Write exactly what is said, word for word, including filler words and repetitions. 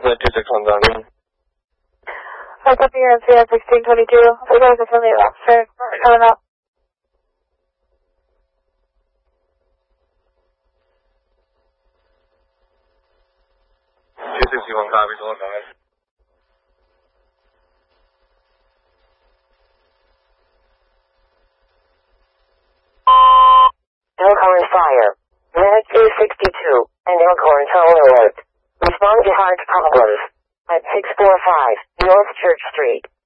two six one seven. What's up here in C S sixteen twenty-two? We got a facility officer coming up. two sixty-one copies, one nine. Elkhorn Fire. Unit two sixty-two and Elkhorn Toll Alert. Respond to heart problems at six four five North Church Street.